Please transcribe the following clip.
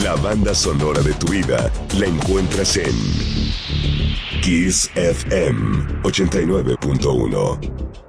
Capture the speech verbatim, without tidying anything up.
La banda sonora de tu vida la encuentras en Kiss F M ochenta y nueve punto uno.